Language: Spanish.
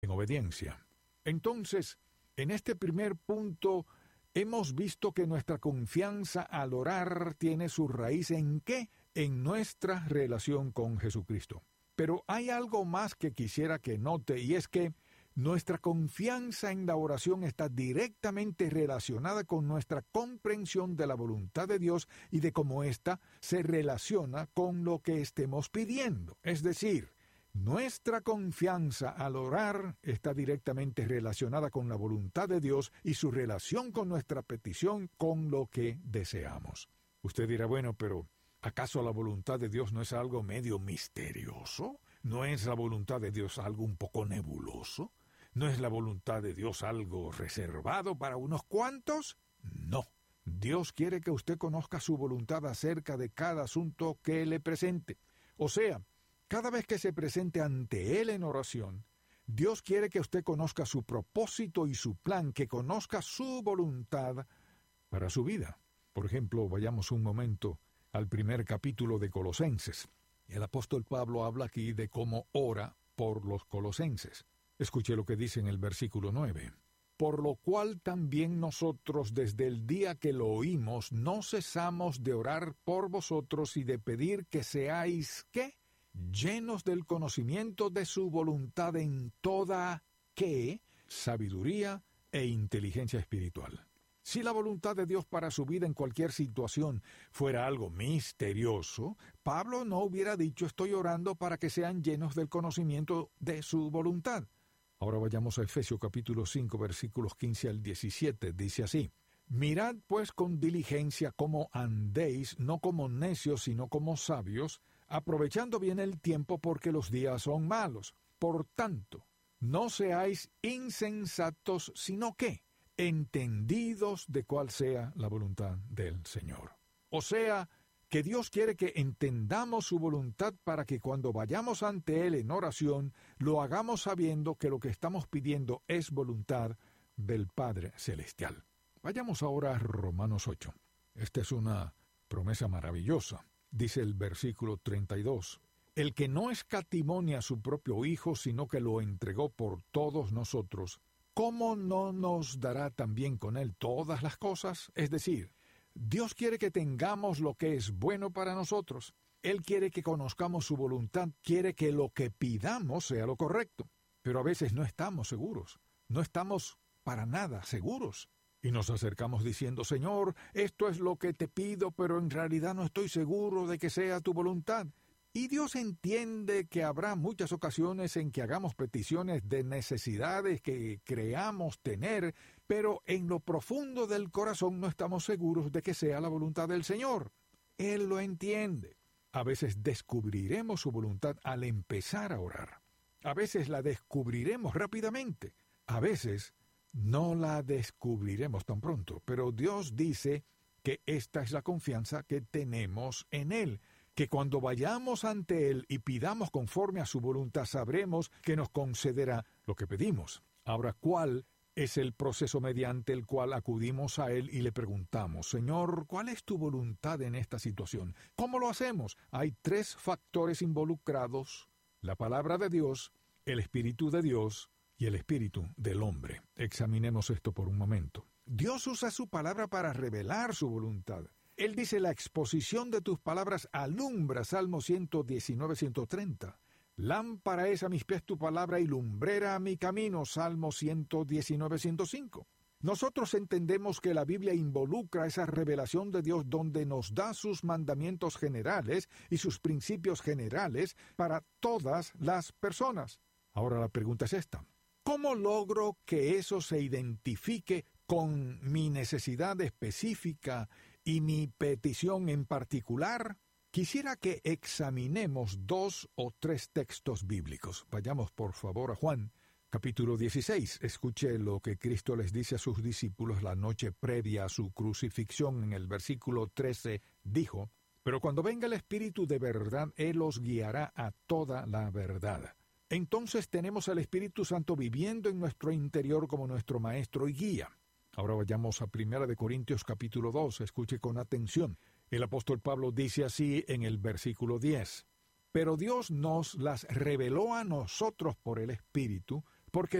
en obediencia. Entonces, en este primer punto, hemos visto que nuestra confianza al orar tiene su raíz ¿en qué? En nuestra relación con Jesucristo. Pero hay algo más que quisiera que note, y es que nuestra confianza en la oración está directamente relacionada con nuestra comprensión de la voluntad de Dios y de cómo ésta se relaciona con lo que estemos pidiendo. Es decir, nuestra confianza al orar está directamente relacionada con la voluntad de Dios y su relación con nuestra petición, con lo que deseamos. Usted dirá, bueno, pero ¿acaso la voluntad de Dios no es algo medio misterioso? ¿No es la voluntad de Dios algo un poco nebuloso? ¿No es la voluntad de Dios algo reservado para unos cuantos? No. Dios quiere que usted conozca su voluntad acerca de cada asunto que le presente. O sea, cada vez que se presente ante Él en oración, Dios quiere que usted conozca su propósito y su plan, que conozca su voluntad para su vida. Por ejemplo, vayamos un momento al primer capítulo de Colosenses. El apóstol Pablo habla aquí de cómo ora por los colosenses. Escuche lo que dice en el versículo 9. Por lo cual también nosotros desde el día que lo oímos no cesamos de orar por vosotros y de pedir que seáis, ¿qué? Llenos del conocimiento de su voluntad en toda, ¿qué? Sabiduría e inteligencia espiritual. Si la voluntad de Dios para su vida en cualquier situación fuera algo misterioso, Pablo no hubiera dicho estoy orando para que sean llenos del conocimiento de su voluntad. Ahora vayamos a Efesios capítulo 5, versículos 15 al 17. Dice así: Mirad pues con diligencia cómo andéis, no como necios, sino como sabios, aprovechando bien el tiempo porque los días son malos. Por tanto, no seáis insensatos, sino que entendidos de cuál sea la voluntad del Señor. O sea, que Dios quiere que entendamos su voluntad para que cuando vayamos ante Él en oración, lo hagamos sabiendo que lo que estamos pidiendo es voluntad del Padre Celestial. Vayamos ahora a Romanos 8. Esta es una promesa maravillosa. Dice el versículo 32. El que no escatimó a su propio Hijo, sino que lo entregó por todos nosotros, ¿cómo no nos dará también con Él todas las cosas? Es decir, Dios quiere que tengamos lo que es bueno para nosotros. Él quiere que conozcamos su voluntad, quiere que lo que pidamos sea lo correcto. Pero a veces no estamos seguros, no estamos para nada seguros. Y nos acercamos diciendo, Señor, esto es lo que te pido, pero en realidad no estoy seguro de que sea tu voluntad. Y Dios entiende que habrá muchas ocasiones en que hagamos peticiones de necesidades que creamos tener, pero en lo profundo del corazón no estamos seguros de que sea la voluntad del Señor. Él lo entiende. A veces descubriremos su voluntad al empezar a orar. A veces la descubriremos rápidamente. A veces no la descubriremos tan pronto, pero Dios dice que esta es la confianza que tenemos en Él, que cuando vayamos ante Él y pidamos conforme a su voluntad, sabremos que nos concederá lo que pedimos. Ahora, ¿cuál es el proceso mediante el cual acudimos a Él y le preguntamos, Señor, ¿cuál es tu voluntad en esta situación? ¿Cómo lo hacemos? Hay 3 factores involucrados: la palabra de Dios, el Espíritu de Dios y el espíritu del hombre. Examinemos esto por un momento. Dios usa su palabra para revelar su voluntad. Él dice, la exposición de tus palabras alumbra, Salmo 119, 130. Lámpara es a mis pies tu palabra y lumbrera a mi camino, Salmo 119, 105. Nosotros entendemos que la Biblia involucra esa revelación de Dios donde nos da sus mandamientos generales y sus principios generales para todas las personas. Ahora la pregunta es esta: ¿cómo logro que eso se identifique con mi necesidad específica y mi petición en particular? Quisiera que examinemos 2 o 3 textos bíblicos. Vayamos por favor a Juan, capítulo 16. Escuche lo que Cristo les dice a sus discípulos la noche previa a su crucifixión. En el versículo 13 dijo, pero cuando venga el Espíritu de verdad, Él os guiará a toda la verdad. Entonces tenemos al Espíritu Santo viviendo en nuestro interior como nuestro maestro y guía. Ahora vayamos a 1 Corintios capítulo 2, escuche con atención. El apóstol Pablo dice así en el versículo 10. Pero Dios nos las reveló a nosotros por el Espíritu, porque